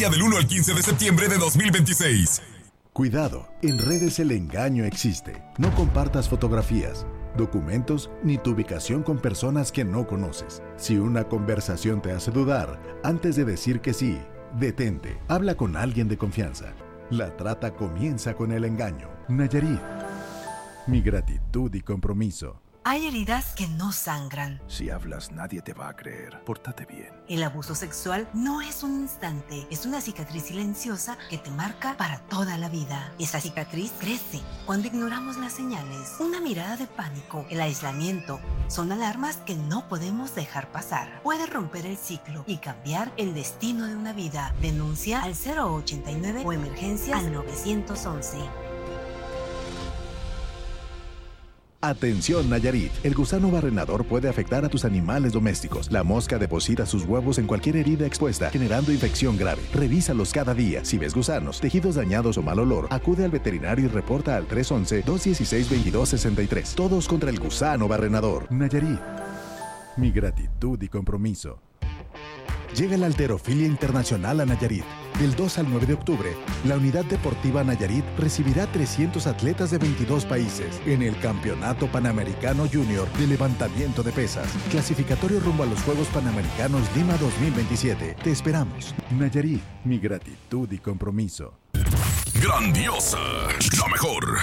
Del 1 al 15 de septiembre de 2026. Cuidado, en redes el engaño existe. No compartas fotografías, documentos ni tu ubicación con personas que no conoces. Si una conversación te hace dudar, antes de decir que sí, detente. Habla con alguien de confianza. La trata comienza con el engaño. Nayarit. Mi gratitud y compromiso. Hay heridas que no sangran. Si hablas, nadie te va a creer. Pórtate bien. El abuso sexual no es un instante, es una cicatriz silenciosa que te marca para toda la vida. Esa cicatriz crece cuando ignoramos las señales. Una mirada de pánico, el aislamiento, son alarmas que no podemos dejar pasar. Puede romper el ciclo y cambiar el destino de una vida. Denuncia al 089 o emergencia al 911. Atención Nayarit, el gusano barrenador puede afectar a tus animales domésticos. La mosca deposita sus huevos en cualquier herida expuesta, generando infección grave. Revísalos cada día. Si ves gusanos, tejidos dañados o mal olor, acude al veterinario y reporta al 311-216-2263. Todos contra el gusano barrenador. Nayarit, mi gratitud y compromiso. Llega la Halterofilia Internacional a Nayarit. Del 2 al 9 de octubre, la Unidad Deportiva Nayarit recibirá 300 atletas de 22 países en el Campeonato Panamericano Junior de Levantamiento de Pesas. Clasificatorio rumbo a los Juegos Panamericanos Lima 2027. Te esperamos. Nayarit, mi gratitud y compromiso. Grandiosa, la mejor.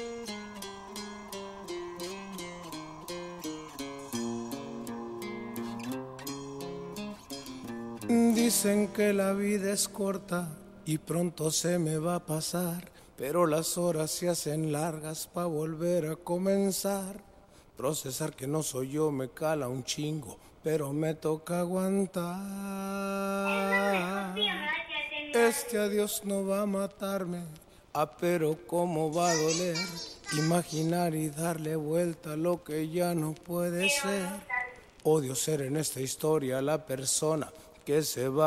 Dicen que la vida es corta y pronto se me va a pasar, pero las horas se hacen largas pa' volver a comenzar. Procesar que no soy yo me cala un chingo, pero me toca aguantar. Este adiós no va a matarme, pero cómo va a doler imaginar y darle vuelta a lo que ya no puede ser. Odio ser en esta historia la persona que se va